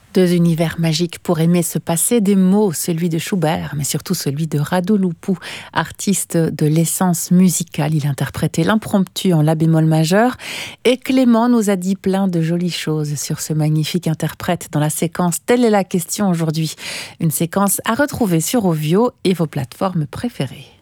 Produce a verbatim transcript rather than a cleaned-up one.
Deux univers magiques pour aimer se passer des mots, celui de Schubert, mais surtout celui de Radu Lupu, artiste de l'essence musicale. Il interprétait l'impromptu en la bémol majeur et Clément nous a dit plein de jolies choses sur ce magnifique interprète dans la séquence Telle est la question aujourd'hui. Une séquence à retrouver sur Ovio et vos plateformes préférées.